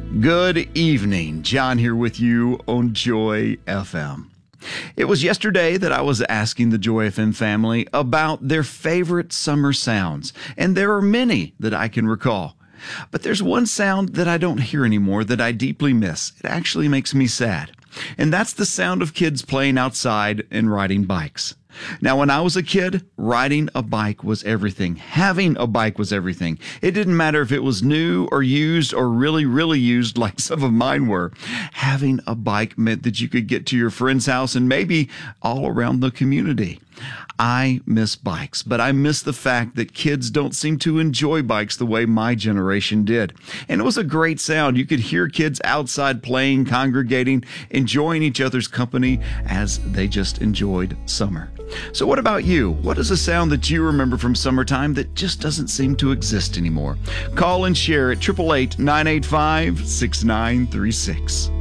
Good evening. John here with you on Joy FM. It was yesterday that I was asking the Joy FM family about their favorite summer sounds, and there are many that I can recall. But there's one sound that I don't hear anymore that I deeply miss. It actually makes me sad. And that's the sound of kids playing outside and riding bikes. Now, when I was a kid, riding a bike was everything. Having a bike was everything. It didn't matter if it was new or used or really, really used like some of mine were. Having a bike meant that you could get to your friend's house and maybe all around the community. I miss bikes, but I miss the fact that kids don't seem to enjoy bikes the way my generation did. And it was a great sound. You could hear kids outside playing, congregating, enjoying each other's company as they just enjoyed summer. So what about you? What is a sound that you remember from summertime that just doesn't seem to exist anymore? Call and share at 888-985-6936.